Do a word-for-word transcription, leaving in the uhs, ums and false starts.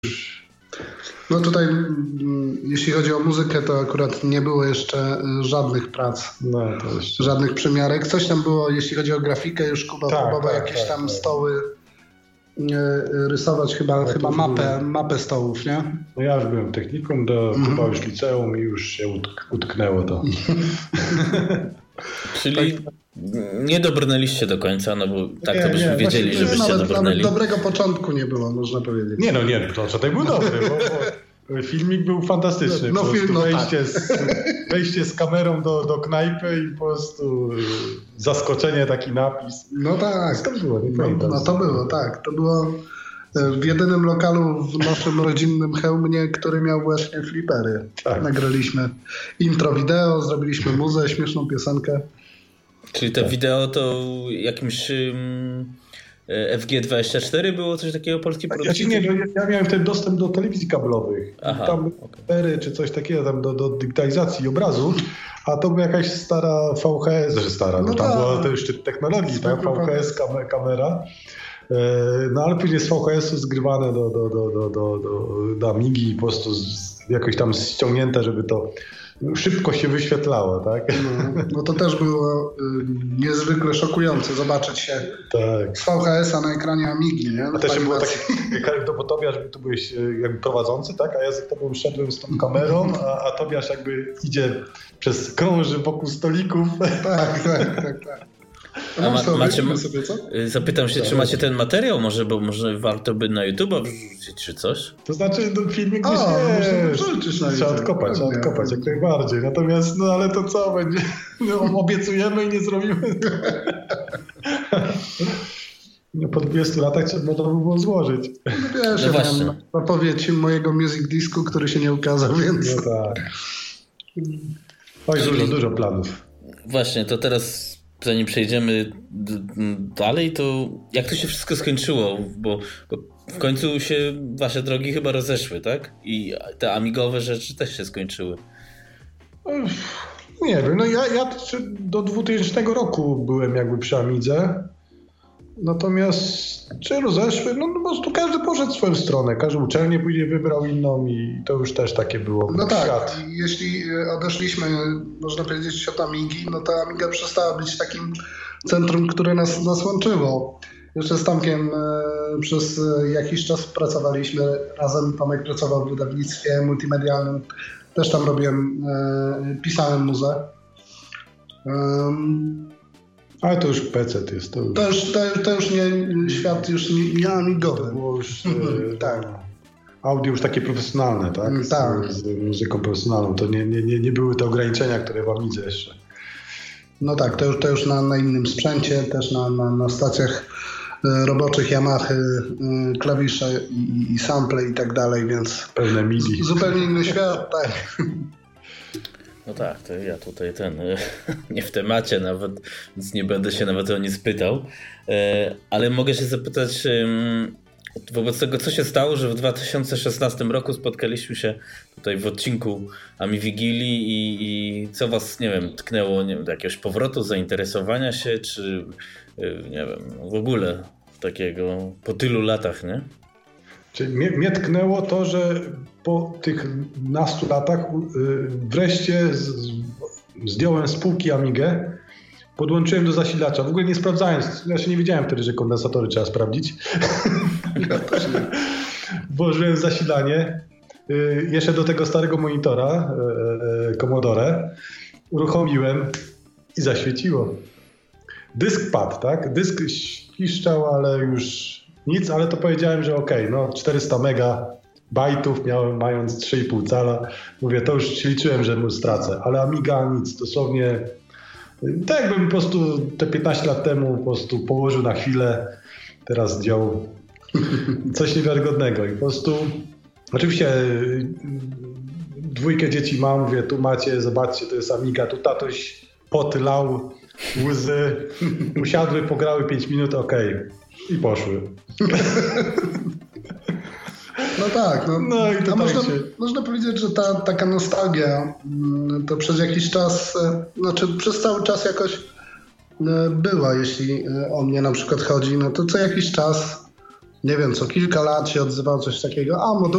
No tutaj, jeśli chodzi o muzykę, to akurat nie było jeszcze żadnych prac, no, to jeszcze... żadnych przymiarek. Coś tam było, jeśli chodzi o grafikę, już Kuba tak, próbował tak, jakieś tak, tam tak. stoły rysować, chyba, tak, chyba mapę, mapę stołów, nie? No ja już byłem technikum, do Mhm. Kuba już liceum i już się utk- utknęło to. Czyli nie dobrnęliście do końca, no bo tak nie, to byśmy nie, wiedzieli, właśnie, żebyście nawet, dobrnęli. Nawet dobrego początku nie było, można powiedzieć. Nie no, nie, to tutaj był dobry, bo, bo filmik był fantastyczny. No, po film, no wejście, tak. z, wejście z kamerą do, do knajpy i po prostu zaskoczenie, taki napis. No tak, to było, nie no, pamiętam. no to było, tak. To było w jedynym lokalu w naszym rodzinnym Chełmnie, który miał właśnie flipery. Tak. Nagraliśmy intro wideo, zrobiliśmy muzę, śmieszną piosenkę. Czyli to tak. wideo to jakimś um, F G dwadzieścia cztery było coś takiego, polskiej produkcji? Ja, nie, ja miałem wtedy dostęp do telewizji kablowych. Aha, tam okay. czy coś takiego tam do, do digitalizacji obrazu, a to była jakaś stara V H S, że stara, no, no tam ta, była to jeszcze technologii, ta V H S kam- kamera. No ale później z V H S-u zgrywane do, do, do, do, do, do, do Amigi i po prostu z, jakoś tam ściągnięte, żeby to szybko się wyświetlało, tak? No, no to też było y, niezwykle szokujące zobaczyć się tak. z V H S-a na ekranie Amigi, nie? A też było takie, to bo Tobiasz, tu byłeś jakby prowadzący, tak? A ja z tobą szedłem z tą kamerą, a, a Tobiasz jakby idzie przez krąży wokół stolików. Tak, tak, tak, tak. A ma, macie, sobie, co? Zapytam się, tak, czy macie ten materiał może, bo może warto by na YouTube'a wrzucić, czy coś? To znaczy, no, filmik gdzieś nie, trzeba odkopać, trzeba odkopać jak najbardziej. Natomiast, no ale to co będzie? No, obiecujemy i nie zrobimy. No, po dwudziestu latach trzeba to by było złożyć. No wiesz, no ja miałem zapowiedź mojego music disku, który się nie ukazał, więc... No tak. Oj, dużo, dużo planów. Właśnie, to teraz... Zanim przejdziemy dalej, to jak to się wszystko skończyło? Bo, bo w końcu się wasze drogi chyba rozeszły, tak? I te amigowe rzeczy też się skończyły. Nie wiem, no ja, ja do dwutysięcznego roku byłem jakby przy Amidze. Natomiast czy rozeszły? No, no po prostu każdy poszedł w swoją stronę. Każdy uczelnię później wybrał inną i to już też takie było. No tak, świat. Jeśli odeszliśmy, można powiedzieć, od Amigi, no to Amiga przestała być takim centrum, które nas, nas łączyło. Jeszcze z Tomkiem e, przez jakiś czas pracowaliśmy razem. Tomek pracował w wydawnictwie multimedialnym. Też tam robiłem, e, pisałem muzę. Um, Ale to już P C jest. To już, to już, to, to już nie, świat już nie, nie amigowy. To było już, e, tak. Audio już takie profesjonalne, tak? Z, tak. z muzyką profesjonalną. To nie, nie, nie, nie były te ograniczenia, które w Amidze jeszcze. No tak, to już, to już na, na innym sprzęcie, też na, na, na stacjach roboczych Yamaha, klawisze i, i sample i tak dalej, więc... Pełne midi. Z, zupełnie inny świat, tak. No tak, to ja tutaj ten, nie w temacie nawet, więc nie będę się nawet o nic pytał, ale mogę się zapytać wobec tego, co się stało, że w dwa tysiące szesnastym roku spotkaliśmy się tutaj w odcinku Ami Wigilii i, i co was, nie wiem, tknęło, nie wiem, do jakiegoś powrotu, zainteresowania się, czy nie wiem, w ogóle takiego po tylu latach, nie? Czyli mnie, mnie tknęło to, że po tych nastu latach yy, wreszcie z, z, zdjąłem z półki Amigę, podłączyłem do zasilacza, w ogóle nie sprawdzając, ja się nie wiedziałem wtedy, że kondensatory trzeba sprawdzić. Włożyłem zasilanie, yy, jeszcze do tego starego monitora, yy, Commodore, uruchomiłem i zaświeciło. Dysk padł, tak? Dysk piszczał, ale już nic, ale to powiedziałem, że okej, okay, no czterysta megabajtów miałem, mając trzy i pół cala. Mówię, to już liczyłem, że mu stracę, ale Amiga nic, dosłownie tak jakbym po prostu te piętnaście lat temu po prostu położył na chwilę, teraz działał coś niewiarygodnego i po prostu oczywiście dwójkę dzieci mam, mówię, tu macie, zobaczcie, to jest Amiga, tu tatoś potylał, łzy, usiadły, pograły pięć minut, okej. Okay. I poszły. No tak, no, no i to a można, się... można powiedzieć, że ta taka nostalgia to przez jakiś czas, znaczy przez cały czas jakoś była, jeśli o mnie na przykład chodzi, no to co jakiś czas nie wiem, co kilka lat się odzywał coś takiego, a moduł